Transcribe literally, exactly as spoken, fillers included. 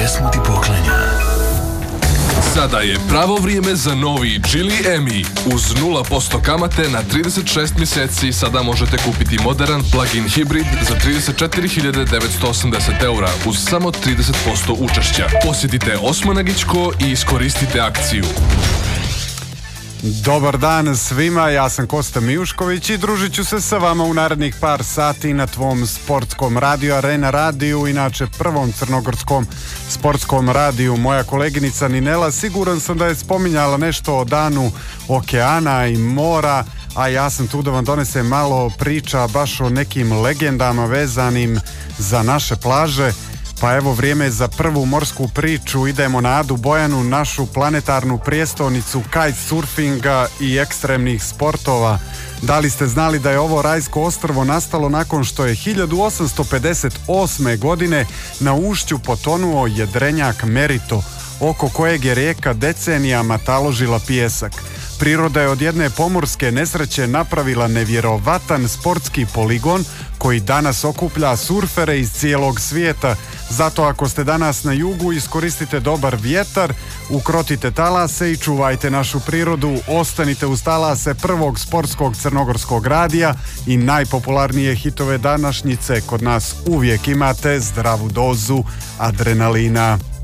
pesmu ti poklanja. Sada je pravo vrijeme za novi Geely M I. Uz nula posto kamate na trideset šest mjeseci sada možete kupiti moderan plug-in hibrid za trideset četiri hiljade devetsto osamdeset eura uz samo trideset posto učešća. Posjetite Osmanagićko i iskoristite akciju. Dobar dan svima, ja sam Kosta Mijušković i družit ću se sa vama u narednih par sati na tvom sportskom radiju, Arena radiju, inače prvom crnogorskom sportskom radiju. Moja koleginica Ninela, siguran sam da je spominjala nešto o danu okeana i mora, a ja sam tu da vam donesem malo priča baš o nekim legendama vezanim za naše plaže. Pa evo, vrijeme je za prvu morsku priču. Idemo na Adu Bojanu, našu planetarnu prijestolnicu kitesurfinga i ekstremnih sportova. Da li ste znali da je ovo rajsko ostrvo nastalo nakon što je hiljadu osamsto pedeset osme. godine na ušću potonuo jedrenjak Merito, oko kojeg je rijeka decenijama taložila pijesak. Priroda je od jedne pomorske nesreće napravila nevjerovatan sportski poligon koji danas okuplja surfere iz cijelog svijeta. Zato ako ste danas na jugu, iskoristite dobar vjetar, ukrotite talase i čuvajte našu prirodu. Ostanite uz talase prvog sportskog crnogorskog radija i najpopularnije hitove današnjice. Kod nas uvijek imate zdravu dozu adrenalina.